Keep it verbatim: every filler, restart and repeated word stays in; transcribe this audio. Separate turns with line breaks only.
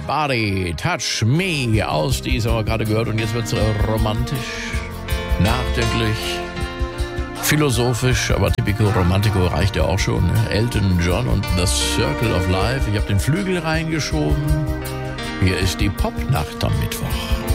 Body, Touch Me aus dieser haben wir gerade gehört und jetzt wird es romantisch, nachdenklich, philosophisch, aber Typico Romantico reicht ja auch schon. Ne? Elton John und The Circle of Life. Ich habe den Flügel reingeschoben. Hier ist die Popnacht am Mittwoch.